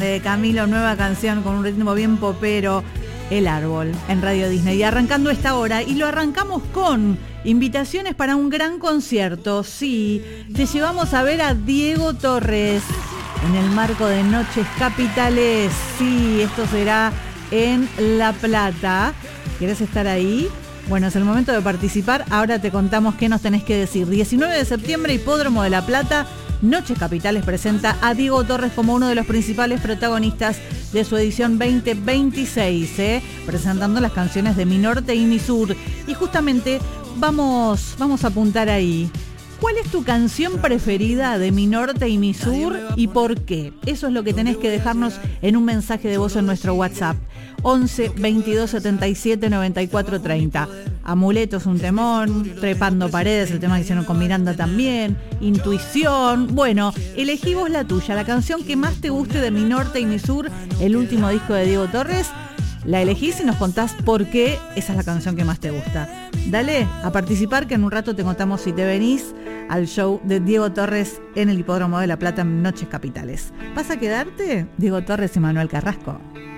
De Camilo, nueva canción con un ritmo bien popero, El Árbol, en Radio Disney. Y arrancando esta hora, y lo arrancamos con invitaciones para un gran concierto. Sí, te llevamos a ver a Diego Torres en el marco de Noches Capitales. Sí, esto será en La Plata. ¿Querés estar ahí? Bueno, es el momento de participar. Ahora te contamos qué nos tenés que decir. 19 de septiembre, Hipódromo de La Plata. Noches Capitales presenta a Diego Torres como uno de los principales protagonistas de su edición 2026, presentando las canciones de Mi Norte y Mi Sur. Y justamente vamos a apuntar ahí. ¿Cuál es tu canción preferida de Mi Norte y Mi Sur y por qué? Eso es lo que tenés que dejarnos en un mensaje de voz en nuestro WhatsApp. 11 22 77 94 30. Amuletos, un temón. Trepando paredes, el tema que hicieron con Miranda también. Intuición. Bueno, elegí vos la tuya, la canción que más te guste de Mi Norte y Mi Sur, el último disco de Diego Torres. La elegís y nos contás por qué esa es la canción que más te gusta. Dale a participar, que en un rato te contamos si te venís al show de Diego Torres en el Hipódromo de La Plata en Noches Capitales. ¿Vas a quedarte? Diego Torres y Manuel Carrasco.